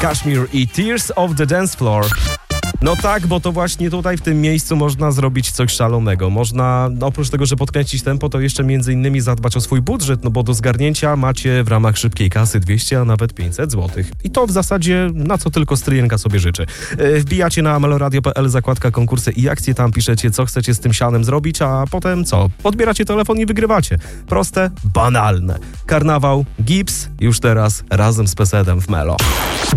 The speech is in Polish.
Kashmir i Tears of the Dance Floor. No tak, bo to właśnie tutaj w tym miejscu można zrobić coś szalonego. Można, oprócz tego, że podkręcić tempo, to jeszcze między innymi zadbać o swój budżet, no bo do zgarnięcia macie w ramach szybkiej kasy 200, a nawet 500 zł. I to w zasadzie na co tylko stryjenka sobie życzy. Wbijacie na meloradio.pl, zakładka konkursy i akcje, tam piszecie, co chcecie z tym sianem zrobić, a potem co? Odbieracie telefon i wygrywacie. Proste, banalne. Karnawał, Gibbs już teraz razem z Pesedem w Melo.